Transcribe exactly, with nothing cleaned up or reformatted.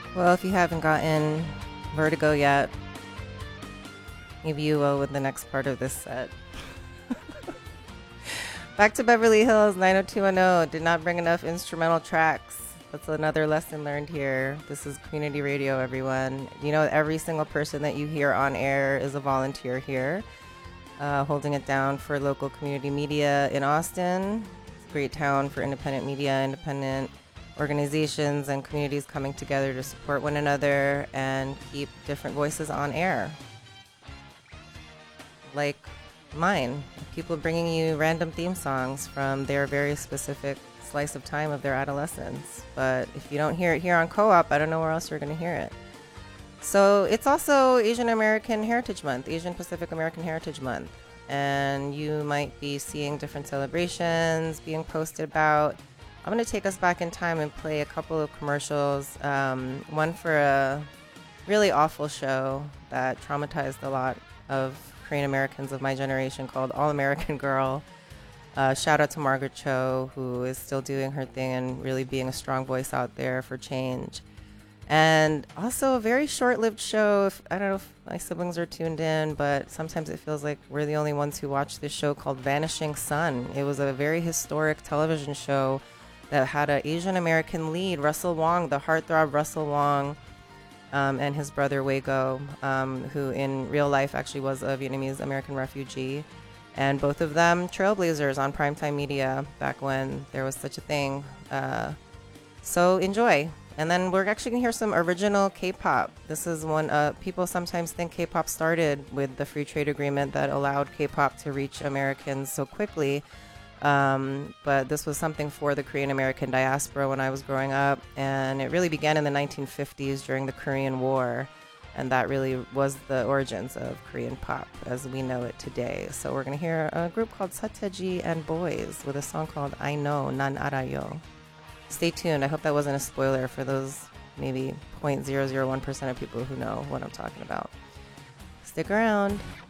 Well, if you haven't gotten Vertigo yet, maybe you will with the next part of this set. Back to Beverly Hills, nine oh two one oh. Did not bring enough instrumental tracks. That's another lesson learned here. This is community radio, everyone. You know, every single person that you hear on air is a volunteer here, uh, holding it down for local community media in Austin. It's a great town for independent media, independent organizations and communities coming together to support one another and keep different voices on air. Like mine, people bringing you random theme songs from their very specific slice of time of their adolescence. But if you don't hear it here on Co-op, I don't know where else you're going to hear it. So it's also Asian American Heritage Month, Asian Pacific American Heritage Month. And you might be seeing different celebrations being posted about. I'm going to take us back in time and play a couple of commercials. Um, one for a really awful show that traumatized a lot of Korean Americans of my generation called All American Girl. Uh, shout out to Margaret Cho, who is still doing her thing and really being a strong voice out there for change. And also a very short-lived show. If, I don't know if my siblings are tuned in, but sometimes it feels like we're the only ones who watch this show called Vanishing Sun. It was a very historic television show that had an Asian American lead, Russell Wong, the heartthrob Russell Wong, um, and his brother Wago, um, who in real life actually was a Vietnamese American refugee. And both of them trailblazers on primetime media back when there was such a thing. Uh, so enjoy. And then we're actually going to hear some original K-pop. This is one, uh, people sometimes think K-pop started with the free trade agreement that allowed K-pop to reach Americans so quickly. Um, but this was something for the Korean American diaspora when I was growing up, and it really began in the nineteen fifties during the Korean War, and that really was the origins of Korean pop as we know it today. So we're going to hear a group called Sateji and Boys with a song called I Know, Nan Arayo. Stay tuned. I hope that wasn't a spoiler for those maybe zero point zero zero one percent of people who know what I'm talking about. Stick around.